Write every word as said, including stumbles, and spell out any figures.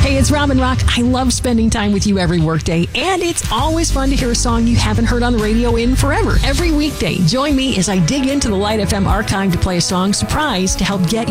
Hey, it's Robin Rock. I love spending time with you every workday, and it's always fun to hear a song you haven't heard on the radio in forever. Every weekday, join me as I dig into the Light F M archive to play a song surprise to help get